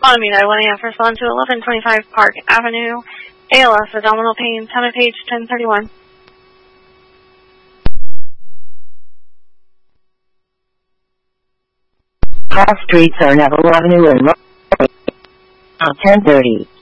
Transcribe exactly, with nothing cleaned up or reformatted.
On me, I one A M, first on to eleven twenty-five Park Avenue. A L S, abdominal pain, time of page ten thirty-one. All streets are Neville Avenue and ten thirty.